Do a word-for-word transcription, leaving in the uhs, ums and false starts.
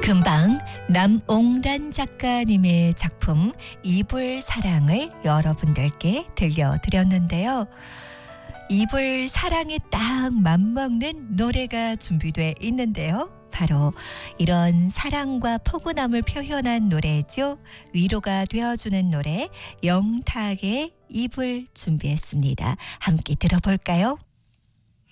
금방 남옹란 작가님의 작품 이불 사랑을 여러분들께 들려드렸는데요. 이불 사랑에 딱 맞먹는 노래가 준비되어 있는데요. 바로 이런 사랑과 포근함을 표현한 노래죠. 위로가 되어주는 노래 영탁의 이불 준비했습니다. 함께 들어볼까요?